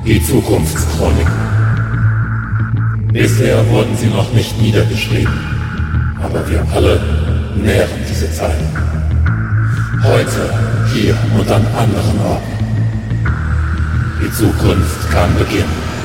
Die Zukunftschroniken. Bisher wurden sie noch nicht niedergeschrieben, aber wir alle nähren diese Zeiten. Heute, hier und an anderen Orten. Die Zukunft kann beginnen.